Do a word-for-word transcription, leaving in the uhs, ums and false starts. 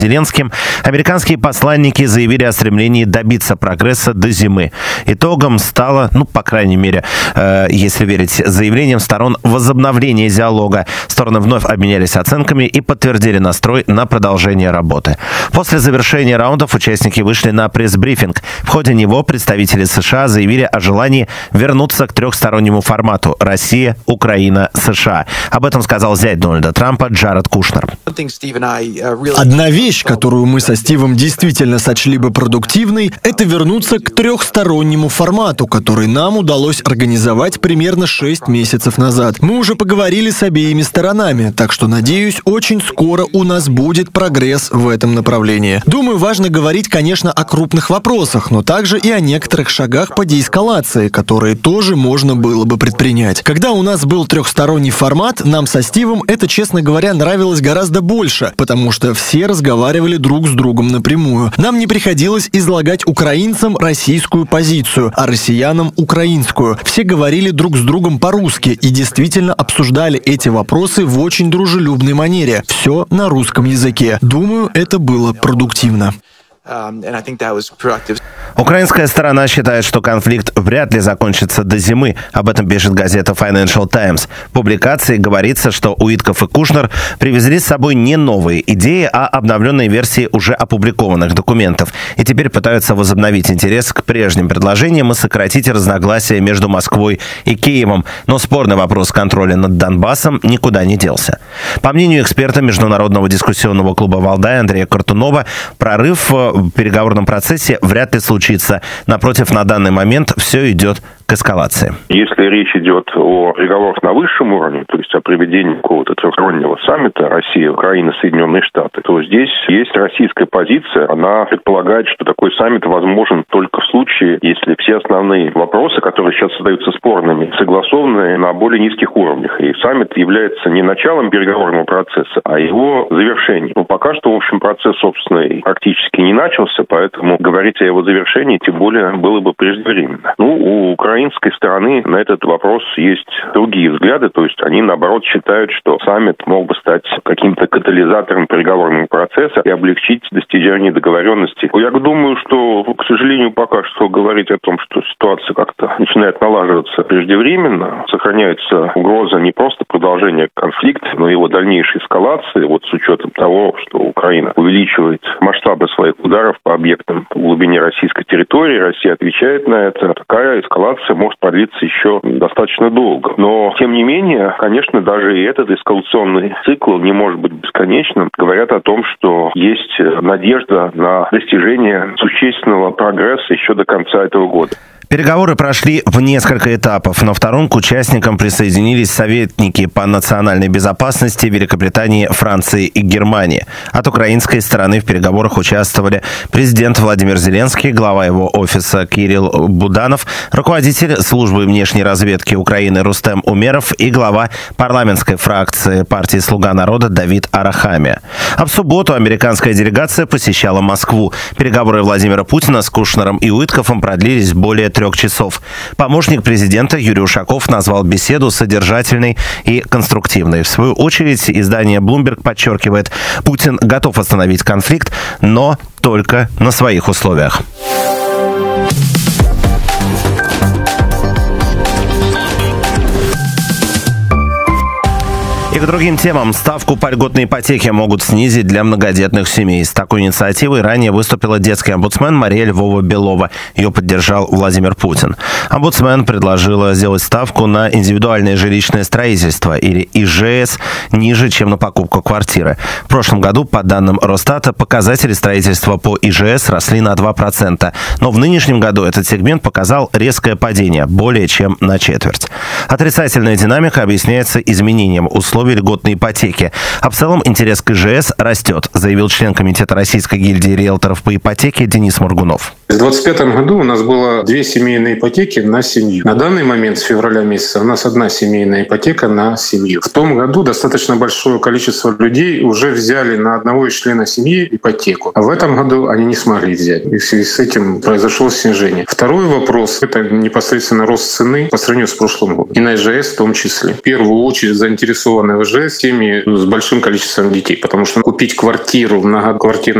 Зеленским, американские посланники заявили о стремлении добиться прогресса до зимы. Итогом стало, ну, по крайней мере, э, если верить заявлениям сторон, возобновление диалога. Стороны вновь обменялись оценками и подтвердили настрой на продолжение работы. После завершения раундов участники вышли на пресс-брифинг. В ходе него представители США заявили о желании вернуться к трехстороннему формату Россия, Украина, США. Об этом сказал зять Дональда Трампа Джаред Кушнер. Одна вещь, которую мы со Стивом действительно сочли бы продуктивной, это вернуться к трехстороннему формату, который нам удалось организовать примерно шесть месяцев назад. Мы уже поговорили с обеими сторонами, так что, надеюсь, очень скоро у нас будет прогресс в этом направлении. Думаю, важно говорить, конечно, о крупных вопросах, но также и о некоторых шагах по деэскалации, которые тоже можно было бы предпринять. Когда у нас был трехсторонний формат, нам со Стивом это, честно говоря, нравилось гораздо больше, потому что все разговаривали друг с другом напрямую. Нам не приходилось излагать украинцам российскую позицию, а россиянам украинскую. Все говорили друг с другом по-русски и действительно обсуждали эти вопросы в очень дружелюбной манере. Все на русском языке. Думаю, это было продуктивно. Украинская сторона считает, что конфликт вряд ли закончится до зимы. Об этом пишет газета Financial Times. В публикации говорится, что Уитков и Кушнер привезли с собой не новые идеи, а обновленные версии уже опубликованных документов. И теперь пытаются возобновить интерес к прежним предложениям и сократить разногласия между Москвой и Киевом. Но спорный вопрос контроля над Донбассом никуда не делся. По мнению эксперта Международного дискуссионного клуба «Валдай» Андрея Картунова, прорыв в переговорном процессе вряд ли случится. Напротив, на данный момент все идет к эскалации. Если речь идет о переговорах на высшем уровне, то есть о проведении какого-то трехстороннего саммита Россия, Украина, Соединенные Штаты, то здесь есть российская позиция. Она предполагает, что такой саммит возможен только в случае, если все основные вопросы, которые сейчас остаются спорными, согласованы на более низких уровнях. И саммит является не началом переговорного процесса, а его завершением. Но пока что, в общем, процесс, собственно, практически не начался, поэтому говорить о его завершении, тем более, было бы преждевременно. Ну, у украинской стороны на этот вопрос есть другие взгляды, то есть они, наоборот, считают, что саммит мог бы стать каким-то катализатором переговорного процесса и облегчить достижение договоренности. Я думаю, что, к сожалению, пока что говорить о том, что ситуация как-то начинает налаживаться преждевременно, сохраняется угроза не просто продолжения конфликта, но и его дальнейшей эскалации, вот с учетом того, что Украина увеличивает масштабы своих ударов по объектам в глубине российской территории, Россия отвечает на это. Такая эскалация может продлиться еще достаточно долго. Но, тем не менее, конечно, даже и этот эскалационный цикл не может быть бесконечным. Говорят о том, что есть надежда на достижение существенного прогресса еще до конца этого года. Переговоры прошли в несколько этапов. На втором к участникам присоединились советники по национальной безопасности Великобритании, Франции и Германии. От украинской стороны в переговорах участвовали президент Владимир Зеленский, глава его офиса Кирилл Буданов, руководитель службы внешней разведки Украины Рустем Умеров и глава парламентской фракции партии «Слуга народа» Давид Арахамия. А в субботу американская делегация посещала Москву. Переговоры Владимира Путина с Кушнером и Уитковым продлились более трех часов. Помощник президента Юрий Ушаков назвал беседу содержательной и конструктивной. В свою очередь, издание Bloomberg подчеркивает, Путин готов остановить конфликт, но только на своих условиях. И к другим темам. Ставку по льготной ипотеке могут снизить для многодетных семей. С такой инициативой ранее выступила детский омбудсмен Мария Львова-Белова. Ее поддержал Владимир Путин. Омбудсмен предложила сделать ставку на индивидуальное жилищное строительство, или И Ж С, ниже, чем на покупку квартиры. В прошлом году, по данным Росстата, показатели строительства по И Ж С росли на два процента. Но в нынешнем году этот сегмент показал резкое падение, более чем на четверть. Отрицательная динамика объясняется изменением условий льготной ипотеки. А в целом интерес к И Ж С растет, заявил член комитета Российской гильдии риэлторов по ипотеке Денис Моргунов. В две тысячи двадцать пятом году у нас было две семейные ипотеки на семью. На данный момент, с февраля месяца, у нас одна семейная ипотека на семью. В том году достаточно большое количество людей уже взяли на одного из членов семьи ипотеку. А в этом году они не смогли взять. И в связи с этим произошло снижение. Второй вопрос — это непосредственно рост цены по сравнению с прошлым годом. И на И Ж С в том числе. В первую очередь заинтересованы уже семьи с большим количеством детей, потому что купить квартиру, многоквартирный